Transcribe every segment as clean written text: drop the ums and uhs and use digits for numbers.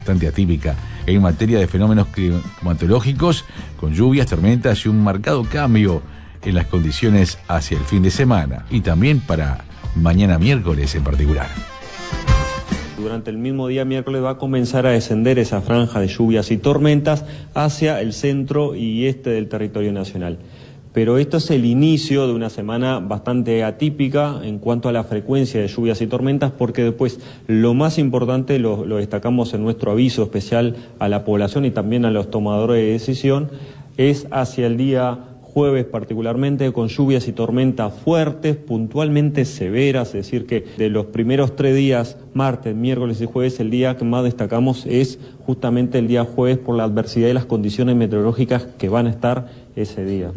bastante atípica en materia de fenómenos climatológicos, con lluvias, tormentas y un marcado cambio en las condiciones hacia el fin de semana y también para mañana miércoles en particular. Durante el mismo día miércoles va a comenzar a descender esa franja de lluvias y tormentas hacia el centro y este del territorio nacional. Pero esto es el inicio de una semana bastante atípica en cuanto a la frecuencia de lluvias y tormentas, porque después lo más importante lo destacamos en nuestro aviso especial a la población y también a los tomadores de decisión, es hacia el día jueves particularmente, con lluvias y tormentas fuertes, puntualmente severas, es decir que de los primeros 3 días, martes, miércoles y jueves, el día que más destacamos es justamente el día jueves por la adversidad y las condiciones meteorológicas que van a estar ese día.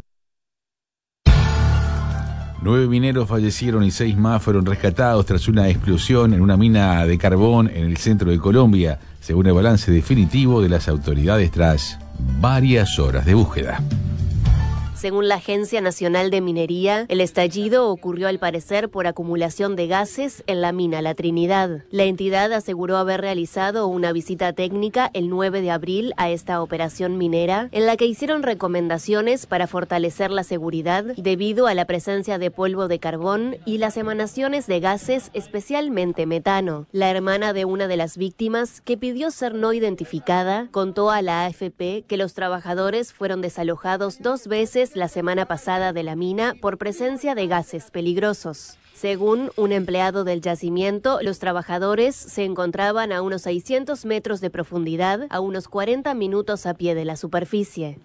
9 mineros fallecieron y 6 más fueron rescatados tras una explosión en una mina de carbón en el centro de Colombia, según el balance definitivo de las autoridades tras varias horas de búsqueda. Según la Agencia Nacional de Minería, el estallido ocurrió al parecer por acumulación de gases en la mina La Trinidad. La entidad aseguró haber realizado una visita técnica el 9 de abril a esta operación minera, en la que hicieron recomendaciones para fortalecer la seguridad debido a la presencia de polvo de carbón y las emanaciones de gases, especialmente metano. La hermana de una de las víctimas, que pidió ser no identificada, contó a la AFP que los trabajadores fueron desalojados 2 veces la semana pasada de la mina por presencia de gases peligrosos. Según un empleado del yacimiento, los trabajadores se encontraban a unos 600 metros de profundidad, a unos 40 minutos a pie de la superficie.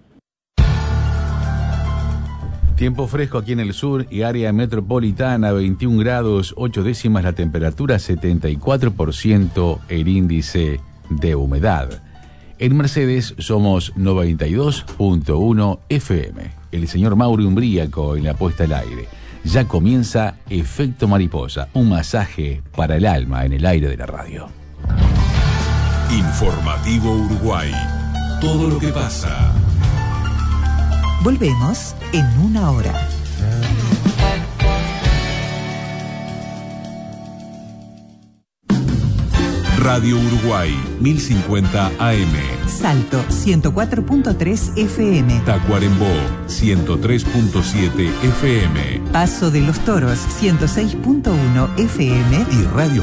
Tiempo fresco aquí en el sur y área metropolitana, 21 grados 8 décimas la temperatura, 74% el índice de humedad. En Mercedes somos 92.1 FM. El señor Mauri Umbríaco en la puesta al aire. Ya comienza Efecto Mariposa, un masaje para el alma en el aire de la radio. Informativo Uruguay. Todo lo que pasa. Volvemos en 1 hora. Radio Uruguay, 1050 AM. Salto, 104.3 FM. Tacuarembó, 103.7 FM. Paso de los Toros, 106.1 FM. Y Radio